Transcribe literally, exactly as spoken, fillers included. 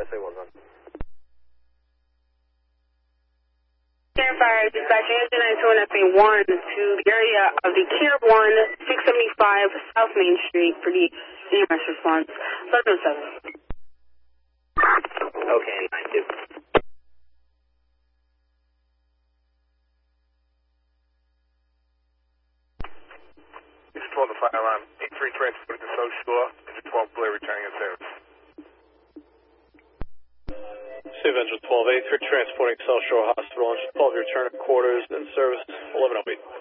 S A one one. Fire dispatch engine nine two one F A one to the area of the Care one, six seventy-five South Main Street for the E M S response. seven oh seven. Okay, nine two. It's twelve the fire alarm. eight three transported to South Shore. It's twelve Blair returning in service. Save Engine twelve eight three transporting South Shore Hospital. Engine twelve return quarters in service eleven oh eight.